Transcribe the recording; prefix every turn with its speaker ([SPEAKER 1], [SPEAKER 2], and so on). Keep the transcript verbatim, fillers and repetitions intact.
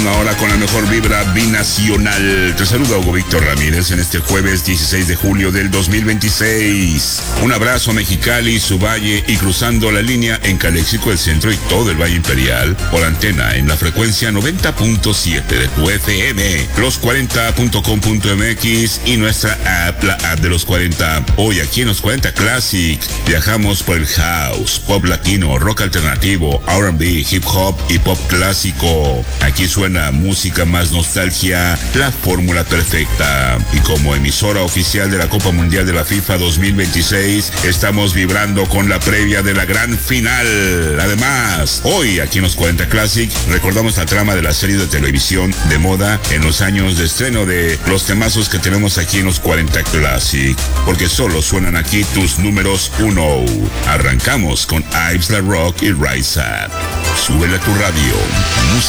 [SPEAKER 1] una hora con la mejor vibra binacional. Te saluda Hugo Víctor Ramírez en este jueves dieciséis de julio del dos mil veintiséis. Un abrazo a Mexicali, su valle y cruzando la línea en Calexico, el centro y todo el Valle Imperial por antena en la frecuencia noventa punto siete de tu F M, los cuarenta punto com punto m x y nuestra app, la app de los cuarenta. Hoy aquí en los cuarenta Classic viajamos por el house, pop latino, rock alternativo, R and B, hip hop y pop clásico. Aquí suena música más nostalgia, la fórmula perfecta. Y como emisora oficial de la Copa Mundial de la FIFA dos mil veintiséis, estamos vibrando con la previa de la gran final. Además, hoy aquí en los cuarenta Classic recordamos la trama de la serie de televisión de moda en los años de estreno de los temazos que tenemos aquí en los cuarenta Classic, porque solo suenan aquí tus números uno. Arrancamos con Ives La Rock y Rise Up. Súbele a tu radio. Música